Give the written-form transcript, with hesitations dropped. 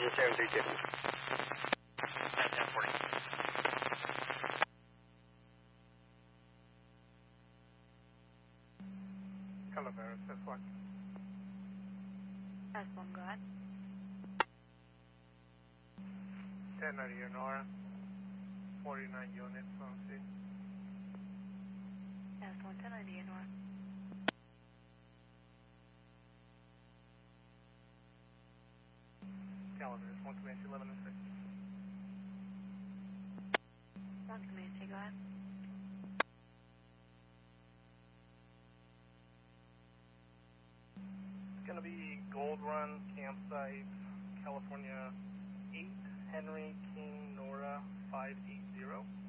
732. 1040. Calaveras, S1. S1, go ahead. 1090 Nora, 49 units on scene. S1, 1090 Nora. Calaveras, 1 Comanche 11 and 6. 1 Comanche, go ahead. It's going to be Gold Run campsite, California 8, Henry King Nora 580.